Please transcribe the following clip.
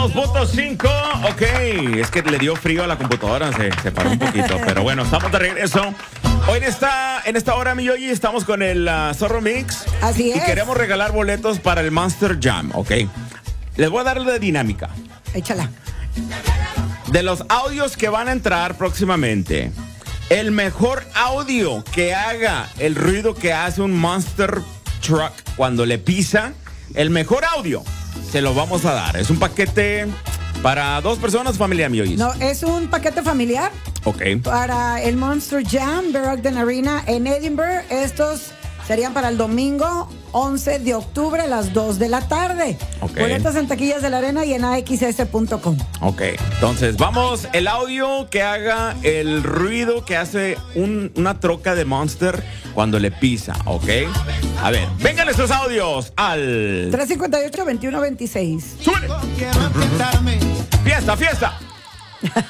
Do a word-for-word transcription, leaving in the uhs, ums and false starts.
dos punto cinco, ok, es que le dio frío a la computadora, se, se paró un poquito, pero bueno, estamos de regreso. Hoy en esta, en esta hora, mi Yoyi, estamos con el uh, Zorro Mix. Así es. Y queremos regalar boletos para el Monster Jam, ok. Les voy a dar la dinámica. Échala. De los audios que van a entrar próximamente, el mejor audio que haga el ruido que hace un Monster Truck cuando le pisa, el mejor audio se lo vamos a dar. Es un paquete para dos personas, familia, mi Yoyi. No, es un paquete familiar. Ok. Para el Monster Jam, Berogden Arena en Edinburgh. Estos serían para el domingo once de octubre a las dos de la tarde. Ok. Boletas en taquillas de la arena y en a x s punto com. Ok, entonces vamos, el audio que haga el ruido que hace un- una troca de Monster cuando le pisa, ¿ok? A ver, vengan estos audios al... tres cinco ocho, veintiuno veintiséis. ¡Súbele! Fiesta, fiesta.